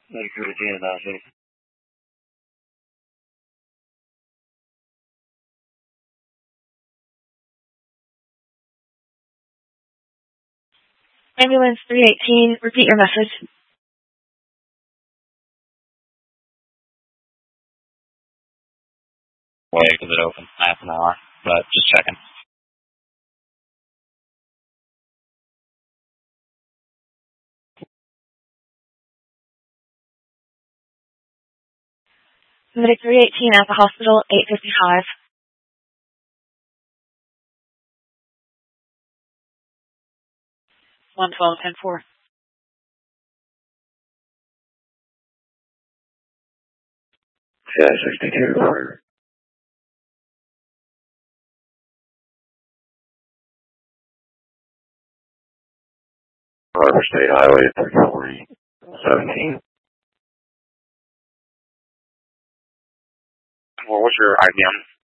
Vancouver to Canada, City. Ambulance 318, repeat your message. Wait, because it opened half an hour, but just checking. Medic 318 at the hospital, 8:55. 112-10-4. Yeah, 62. Harbor State Highway 3417. Well, what's your IBM?